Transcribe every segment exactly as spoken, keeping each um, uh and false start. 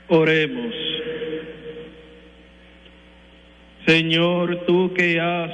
Oremos. Señor, tú que has,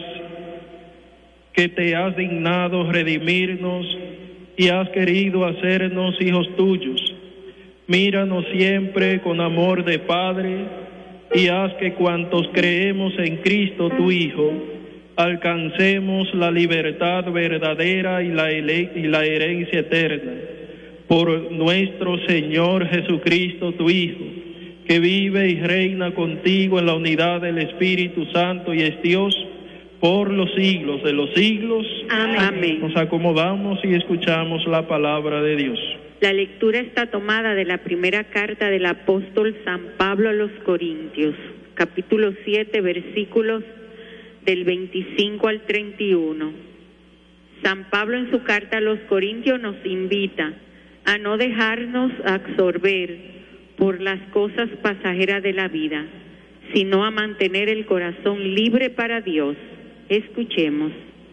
que te has dignado redimirnos y has querido hacernos hijos tuyos, míranos siempre con amor de Padre y haz que cuantos creemos en Cristo tu Hijo, alcancemos la libertad verdadera y la, ele- y la herencia eterna. Por nuestro Señor Jesucristo, tu Hijo, que vive y reina contigo en la unidad del Espíritu Santo y es Dios por los siglos de los siglos. Amén. Nos acomodamos y escuchamos la palabra de Dios. La lectura está tomada de la primera carta del apóstol San Pablo a los Corintios, capítulo siete, versículos del veinticinco al treinta y uno. San Pablo en su carta a los Corintios nos invita a no dejarnos absorber por las cosas pasajeras de la vida, sino a mantener el corazón libre para Dios. Escuchemos.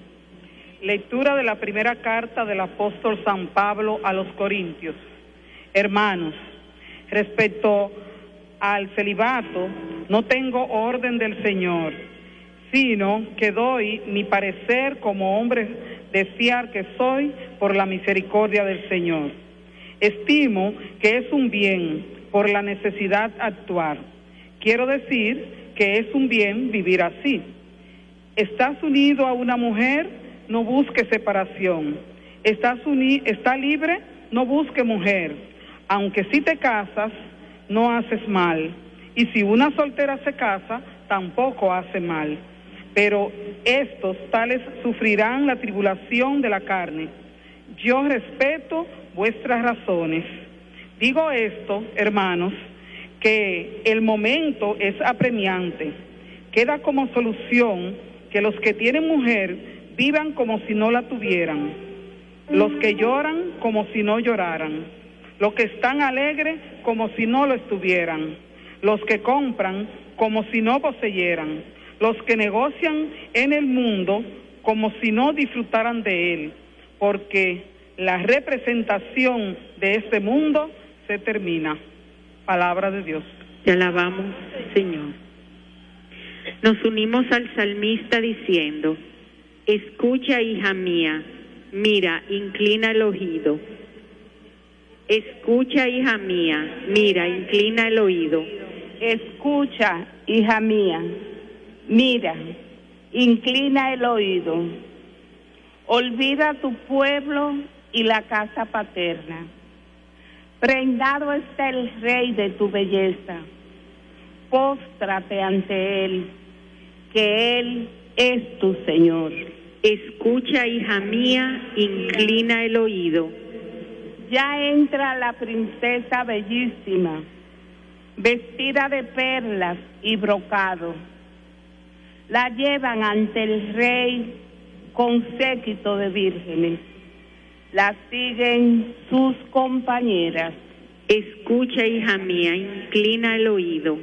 Lectura de la primera carta del apóstol San Pablo a los Corintios. Hermanos, respecto al celibato, no tengo orden del Señor, sino que doy mi parecer como hombre de fiar que soy por la misericordia del Señor. Estimo que es un bien por la necesidad actuar. Quiero decir que es un bien vivir así. ¿Estás unido a una mujer? No busque separación. ¿Estás uni- ¿Está libre? No busque mujer. Aunque si te casas, no haces mal. Y si una soltera se casa, tampoco hace mal. Pero estos tales sufrirán la tribulación de la carne. Yo respeto vuestras razones. Digo esto, hermanos, que el momento es apremiante. Queda como solución que los que tienen mujer vivan como si no la tuvieran, los que lloran como si no lloraran, los que están alegres como si no lo estuvieran, los que compran como si no poseyeran, los que negocian en el mundo como si no disfrutaran de él, porque la representación de este mundo se termina. Palabra de Dios. Te alabamos, Señor. Nos unimos al salmista diciendo: escucha, hija mía, mira, inclina el oído. Escucha, hija mía, mira, inclina el oído. Escucha, hija mía, mira, inclina el oído. Olvida tu pueblo y la casa paterna. Prendado está el rey de tu belleza. Póstrate ante él, que él es tu Señor. Escucha, hija mía, inclina el oído. Ya entra la princesa bellísima, vestida de perlas y brocado. La llevan ante el rey con séquito de vírgenes. La siguen sus compañeras. Escucha, hija mía, inclina el oído.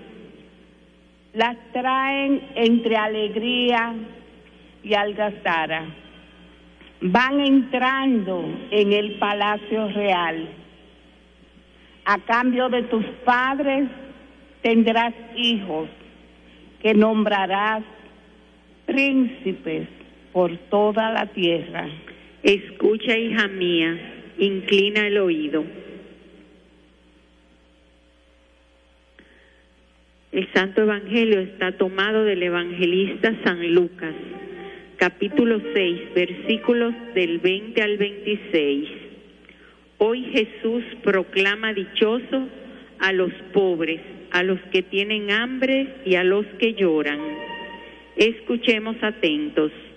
Las traen entre alegría y algazara. Van entrando en el palacio real. A cambio de tus padres tendrás hijos que nombrarás príncipes por toda la tierra. Escucha, hija mía, inclina el oído. El Santo Evangelio está tomado del evangelista San Lucas, capítulo seis, versículos del veinte al veintiséis. Hoy Jesús proclama dichoso a los pobres, a los que tienen hambre y a los que lloran. Escuchemos atentos.